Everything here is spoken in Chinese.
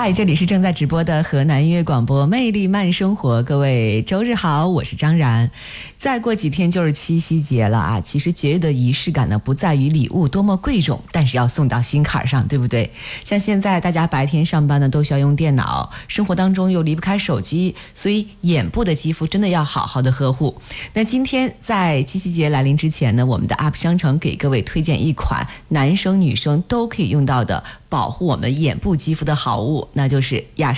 嗨，这里是正在直播的河南音乐广播魅力慢生活，各位周日好，我是张然。再过几天就是七夕节了啊，其实节日的仪式感呢，不在于礼物多么贵重，但是要送到心坎上，对不对？像现在大家白天上班呢，都需要用电脑，生活当中又离不开手机，所以眼部的肌肤真的要好好的呵护。那今天在七夕节来临之前呢，我们的 UP 商城给各位推荐一款男生女生都可以用到的保护我们眼部肌肤的好物，那就是雅诗